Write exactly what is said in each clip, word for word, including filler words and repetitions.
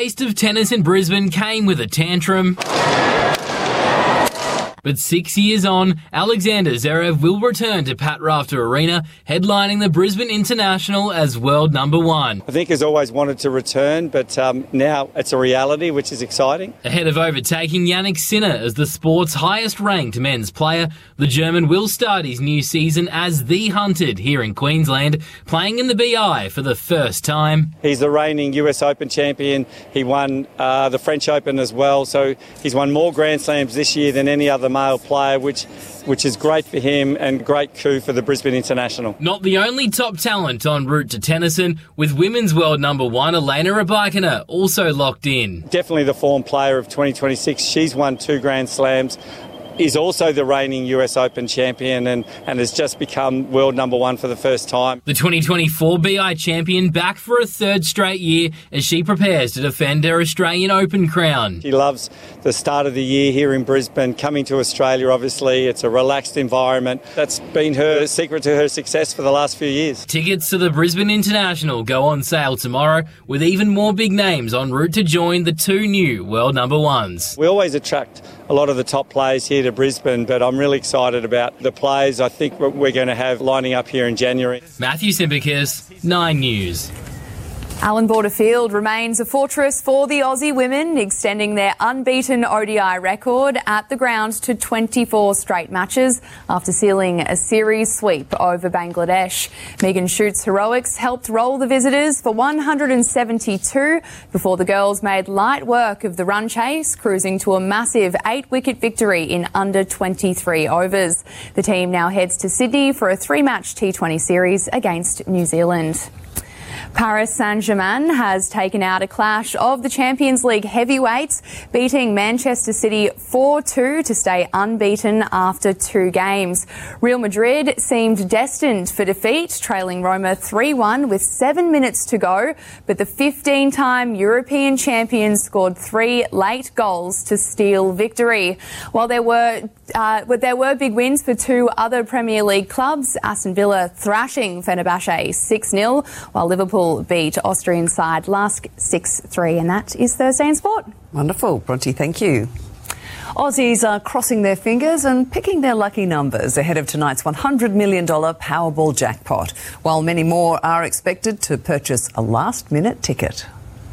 taste of tennis in Brisbane came with a tantrum. But six years on, Alexander Zverev will return to Pat Rafter Arena, headlining the Brisbane International as world number one. I think he's always wanted to return, but um, now it's a reality, which is exciting. Ahead of overtaking Yannick Sinner as the sport's highest-ranked men's player, the German will start his new season as the hunted here in Queensland, playing in the B I for the first time. He's the reigning U S Open champion. He won uh, the French Open as well, so he's won more Grand Slams this year than any other male player, which which is great for him and great coup for the Brisbane International. Not the only top talent en route to Tennyson, with women's world number one Elena Rybakina also locked in. Definitely the form player of twenty twenty-six. She's won two Grand Slams, is also the reigning U S Open champion and, and has just become world number one for the first time. The twenty twenty-four B I champion back for a third straight year as she prepares to defend her Australian Open crown. She loves the start of the year here in Brisbane, coming to Australia obviously. It's a relaxed environment. That's been her secret to her success for the last few years. Tickets to the Brisbane International go on sale tomorrow, with even more big names en route to join the two new world number ones. We always attract a lot of the top players here to Brisbane, but I'm really excited about the players I think we're going to have lining up here in January. Matthew Simpakis, Nine News. Allan Border Field remains a fortress for the Aussie women, extending their unbeaten O D I record at the ground to twenty-four straight matches after sealing a series sweep over Bangladesh. Megan Schutt's heroics helped roll the visitors for one hundred seventy-two before the girls made light work of the run chase, cruising to a massive eight-wicket victory in under twenty-three overs. The team now heads to Sydney for a three-match T twenty series against New Zealand. Paris Saint-Germain has taken out a clash of the Champions League heavyweights, beating Manchester City four two to stay unbeaten after two games. Real Madrid seemed destined for defeat, trailing Roma three one with seven minutes to go, but the fifteen-time European champions scored three late goals to steal victory. While there were uh, there were big wins for two other Premier League clubs, Aston Villa thrashing Fenerbahce six nil, while Liverpool beat Austrian side Lask six three, and that is Thursday in Sport. Wonderful. Bronte, thank you. Aussies are crossing their fingers and picking their lucky numbers ahead of tonight's one hundred million dollars Powerball jackpot, while many more are expected to purchase a last-minute ticket.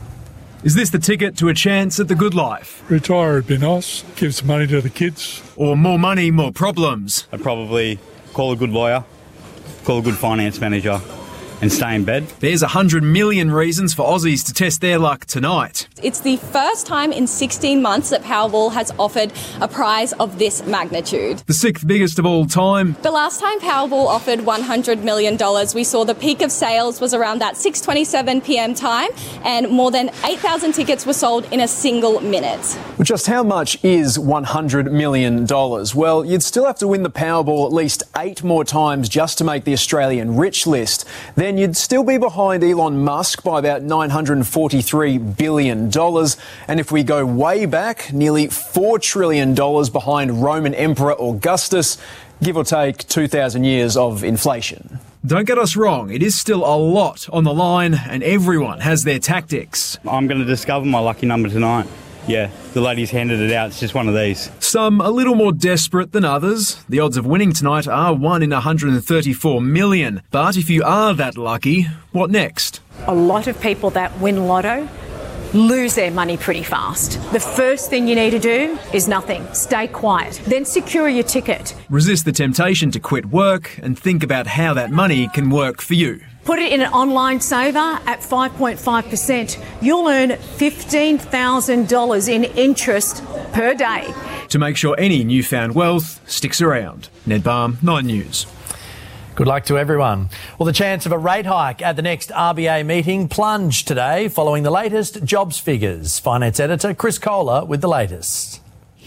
Is this the ticket to a chance at the good life? Retire would be nice, give some money to the kids. Or more money, more problems? I'd probably call a good lawyer, call a good finance manager, and stay in bed. There's one hundred million reasons for Aussies to test their luck tonight. It's the first time in sixteen months that Powerball has offered a prize of this magnitude. The sixth biggest of all time. The last time Powerball offered one hundred million dollars, we saw the peak of sales was around that six twenty-seven p m time, and more than eight thousand tickets were sold in a single minute. Well, just how much is one hundred million dollars? Well, you'd still have to win the Powerball at least eight more times just to make the Australian rich list. Then you'd still be behind Elon Musk by about nine hundred forty-three billion dollars. And if we go way back, nearly four trillion dollars behind Roman Emperor Augustus, give or take two thousand years of inflation. Don't get us wrong, it is still a lot on the line and everyone has their tactics. I'm going to discover my lucky number tonight. Yeah, the ladies handed it out. It's just one of these. Some a little more desperate than others. The odds of winning tonight are one in one hundred thirty-four million. But if you are that lucky, what next? A lot of people that win lotto lose their money pretty fast. The first thing you need to do is nothing. Stay quiet. Then secure your ticket. Resist the temptation to quit work and think about how that money can work for you. Put it in an online saver at five point five percent. You'll earn fifteen thousand dollars in interest per day. To make sure any newfound wealth sticks around. Ned Balm, Nine News. Good luck to everyone. Well, the chance of a rate hike at the next R B A meeting plunged today following the latest jobs figures. Finance editor Chris Kohler with the latest.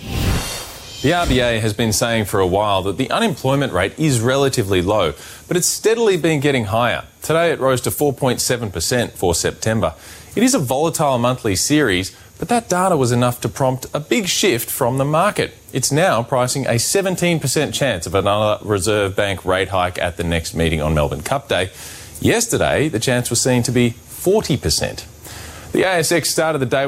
The R B A has been saying for a while that the unemployment rate is relatively low, but it's steadily been getting higher. Today it rose to four point seven percent for September. It is a volatile monthly series, but that data was enough to prompt a big shift from the market. It's now pricing a seventeen percent chance of another Reserve Bank rate hike at the next meeting on Melbourne Cup Day. Yesterday, the chance was seen to be forty percent. The A S X started the day